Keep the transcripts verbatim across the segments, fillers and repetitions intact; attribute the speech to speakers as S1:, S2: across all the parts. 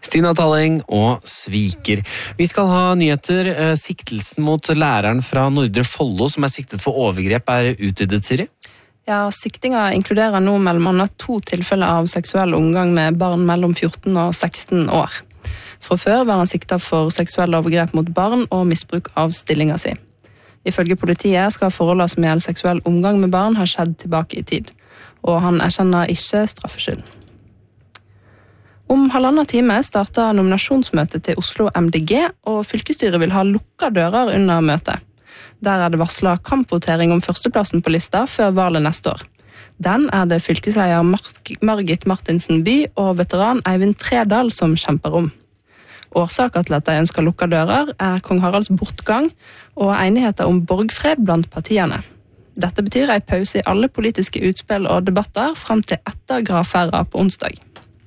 S1: Stina Talling og Sviker. Vi skal ha nyheter. Siktelsen mot læreren fra Nordre Follo som er siktet for overgrep er utvidet, Siri?
S2: Ja, siktinga inkluderer nå mellom annet to tilfeller av seksuell omgang med barn mellom fjorten og seksten år. Fra før var han siktet for seksuelle overgrep mot barn og misbruk av stillinga si. Ifølge politiet skal forholdet som gjelder seksuell omgang med barn ha skjedd tilbake i tid, og han erkjenner ikke straffskyld. Om halvannen time starter nominasjonsmøtet til Oslo M D G, og fylkesstyret vil ha lukka dører under møtet. Der er det varslet kampvotering om førsteplassen på lista før valget neste år. Den er det fylkesleder Margit Martinsen By og veteran Eivind Tredal som kjemper om. Årsaken til at de ønsker lukka dører er kong Haralds bortgang og enigheter om borgfred blant partiene. Dette betyr en pause i alle politiske utspill og debatter frem til etter gravferda på onsdag.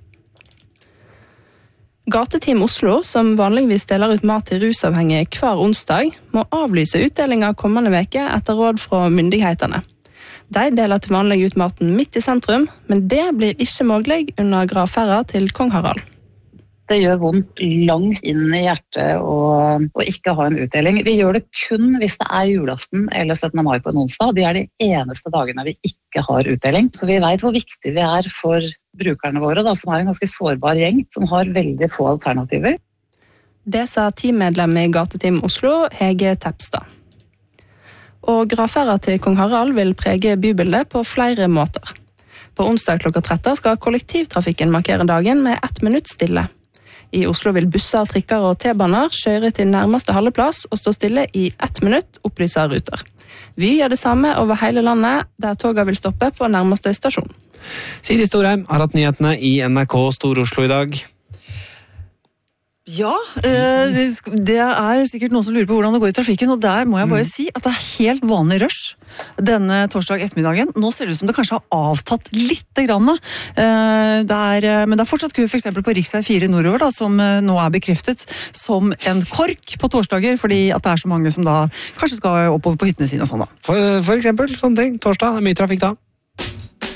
S2: Gateteam Oslo, som vanligvis deler ut mat til rusavhengige hver onsdag, må avlyse utdelinga kommende veke etter råd fra myndighetene. De deler til vanlig ut maten midt i sentrum, men det blir ikke mulig under gravferda til kong Harald.
S3: Det gjør vondt langt inn i hjertet å, å ikke ha en utdeling. Vi gjør det kun hvis det er julaften eller syttende mai på en onsdag. De er de eneste dagene vi ikke har utdeling. Så vi vet hvor viktig vi er for brukerne våre, da, som er en ganske sårbar gjeng, som har veldig få alternativer.
S2: Det sa teammedlem i Gateteam Oslo, Hege Tepstad. Og gravferda til kong Harald vil prege bybildet på flere måter. På onsdag klokka tretten skal kollektivtrafikken markere dagen med ett minutt stille. I Oslo vil busser, trikker og T-baner kjøre til nærmeste halleplass og stå stille i ett minutt, opplyser Ruter. Vi gjør det samme over hele landet, der toget vil stoppe på nærmeste stasjon.
S1: Siri Storheim har hatt nyhetene i N R K Stor-Oslo i dag.
S4: Ja, det er sikkert noen som lurer på hvordan det går i trafikken, og der må jeg bare si at det er helt vanlig rush denne torsdag ettermiddagen. Nå ser det ut som det kanskje har avtatt litt grann, det er, men det er fortsatt kø for eksempel på riksvei fire nordover, da, som nå er bekreftet som en kork på torsdager, fordi at det er så mange som da kanskje skal oppover på hyttene sine og sånn da.
S1: For, for eksempel, sånne ting. Torsdag, det er mye trafikk da.